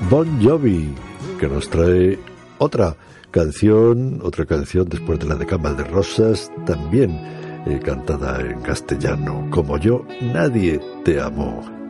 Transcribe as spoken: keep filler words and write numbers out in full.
Bon Jovi, que nos trae otra canción, otra canción después de la de Cama de Rosas, también eh, cantada en castellano, Como yo, nadie te amó.